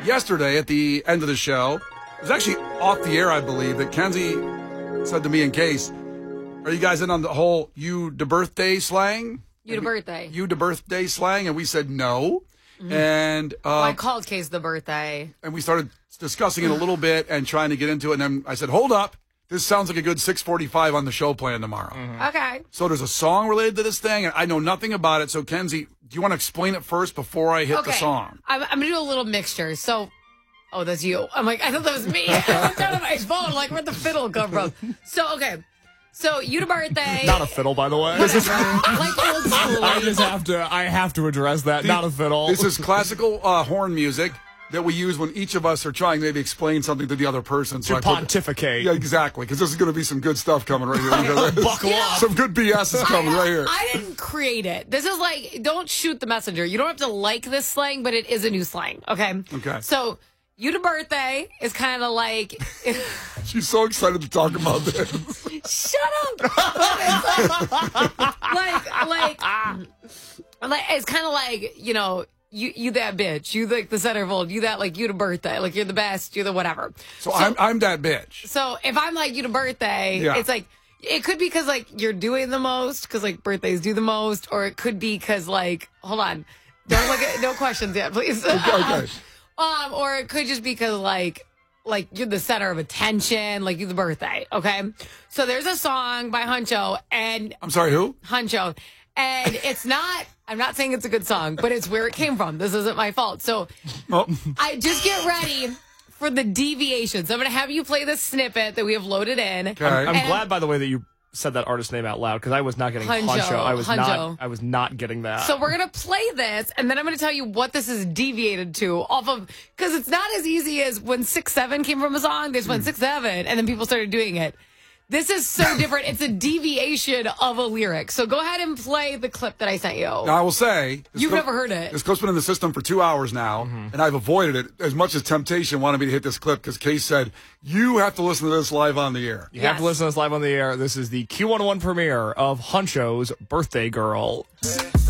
yesterday at the end of the show, it was actually off the air, I believe, that Kenzie said to me in case, are you guys in on the whole you de birthday slang? You de birthday. You de birthday slang? And we said no. Mm-hmm. And I called Case the birthday. And we started discussing it a little bit and trying to get into it. And then I said, hold up. This sounds like a good 6:45 on the show plan tomorrow. Mm-hmm. Okay. So there's a song related to this thing, and I know nothing about it. So, Kenzie, do you want to explain it first before I hit the song? I'm going to do a little mixture. So, oh, that's you. I'm like, I thought that was me. I looked down at my phone, like, where'd the fiddle come from? So, okay. So, you to birthday. Not a fiddle, by the way. Like old school. I have to address that. Not a fiddle. This is classical horn music that we use when each of us are trying to maybe explain something to the other person. So pontificate. Yeah, exactly, because this is going to be some good stuff coming right here. Buckle up. Some good BS is coming right here. I didn't create it. This is like, don't shoot the messenger. You don't have to like this slang, but it is a new slang, okay? Okay. So, you to birthday is kind of like... She's so excited to talk about this. Shut up! like, it's kind of like, you know... You that bitch. You like the centerfold. You that like you to birthday. Like you're the best. You're the whatever. So I'm that bitch. So if I'm like you to birthday, it's like it could be because like you're doing the most because like birthdays do the most, or it could be because like hold on, don't look at no questions yet, please. Okay. Or it could just be because like you're the center of attention, like you're the birthday. Okay. So there's a song by Huncho and I'm sorry, who? Huncho. And it's not, I'm not saying it's a good song, but it's where it came from. This isn't my fault. So I just get ready for the deviations. I'm going to have you play this snippet that we have loaded in. Okay. I'm glad, by the way, that you said that artist name out loud because I was not getting Huncho. I was not getting that. So we're going to play this, and then I'm going to tell you what this is deviated to off of, because it's not as easy as when 6-7 came from a song. This went 6-7, and then people started doing it. This is so different. It's a deviation of a lyric. So go ahead and play the clip that I sent you. Now, I will say... You've never heard it. This clip's been in the system for 2 hours now, and I've avoided it as much as temptation wanted me to hit this clip because Case said, you have to listen to this live on the air. You have to listen to this live on the air. This is the Q101 premiere of Huncho's Birthday Girl.